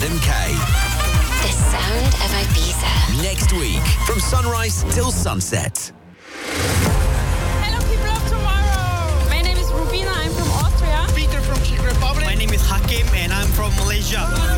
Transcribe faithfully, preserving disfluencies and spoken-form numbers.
Adam Kay. The sound of Ibiza. Next week, from sunrise till sunset. Hello, people of tomorrow. My name is Rubina. I'm from Austria. Peter from Czech Republic. My name is Hakim and I'm from Malaysia.